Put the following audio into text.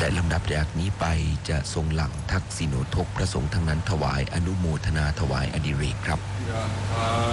และลำดับจากนี้ไปจะทรงหลังทักษิโนทกพระสงฆ์ทั้งนั้นถวายอนุโมทนาถวายอดิเรกครับ